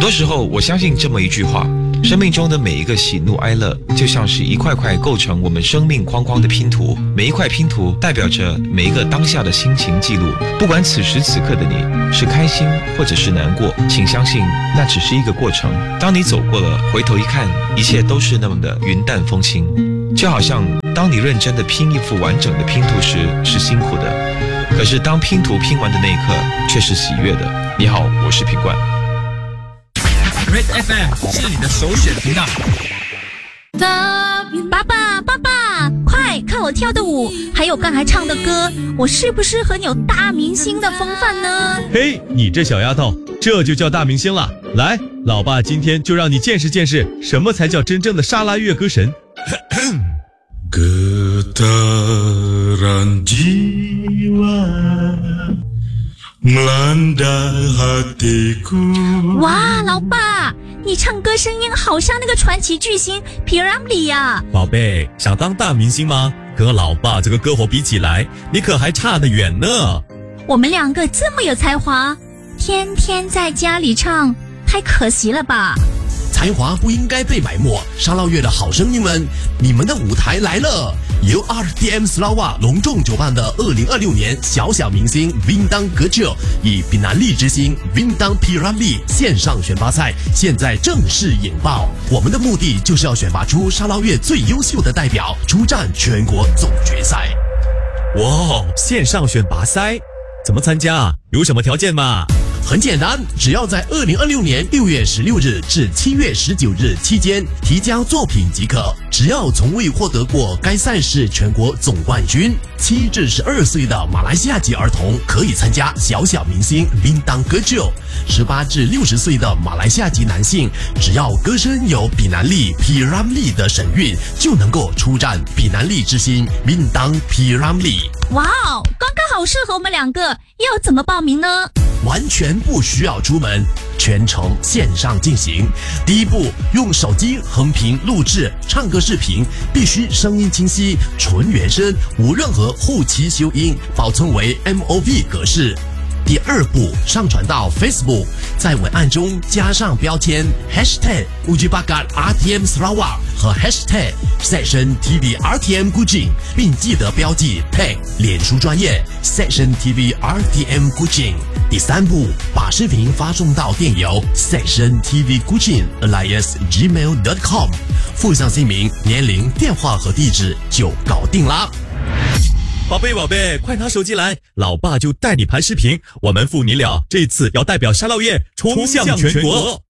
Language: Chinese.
多时候，我相信这么一句话：生命中的每一个喜怒哀乐，就像是一块块构成我们生命框框的拼图，每一块拼图代表着每一个当下的心情记录。不管此时此刻的你是开心或者是难过，请相信那只是一个过程。当你走过了，回头一看，一切都是那么的云淡风轻。就好像当你认真的拼一幅完整的拼图时是辛苦的，可是当拼图拼完的那一刻却是喜悦的。你好，我是品冠。 Red FM 是你的首选频道。 爸爸，快看我跳的舞，还有刚才唱的歌，我是不是很有大明星的风范呢？ 嘿，你这小丫头，这就叫大明星了。来，老爸今天就让你见识见识，什么才叫真正的沙拉越歌神。 Getaran jiwa melanda hatiku。 哇，老爸，你唱歌声音好像那个传奇巨星 P.Ramlee 呀！ 宝贝，想当大明星吗？和老爸这个歌喉比起来，你可还差得远呢。 我们两个这么有才华，天天在家里唱，太可惜了吧？ 才华不应该被埋没，沙捞越的好声音们，你们的舞台来了！由 RTM Sarawak 隆重主办的2026年小小明星 Bintang Kecil 以比南利之星 Bintang P.Ramlee 线上选拔赛现在正式引爆。我们的目的就是要选拔出沙捞越最优秀的代表，出战全国总决赛。 哇，线上选拔赛怎么参加？有什么条件吗？ 很简单，只要在2026年6月16日至7月19日期间提交作品即可。只要从未获得过该赛事全国总冠军，7至12岁的马来西亚籍儿童可以参加小小明星 Bintang Kecil。18至60岁的马来西亚籍男性，只要歌声有比南利 P.Ramlee 的神韵，就能够出战比南利之星 Bintang P.Ramlee。 哇哦，刚刚好适合我们两个，要怎么报名呢？ 完全不需要出门，全程线上进行。第一步，用手机横屏录制唱歌视频，必须声音清晰，纯原声，无任何后期修音，保存为 MOV 格式。第二步，上传到 Facebook， 在文案中加上标签 #Uji Bakat RTM Sarawak 和 #SectionTV RTM Kuching， 并记得标记 tag 脸书专业 SectionTV RTM Kuching。第三步，把视频发送到电邮 sectiontvkuching@gmail.com， 附上姓名、年龄、电话和地址就搞定啦。 宝贝，快拿手机来，老爸就带你拍视频，我们父女俩这次要代表沙捞越冲向全国。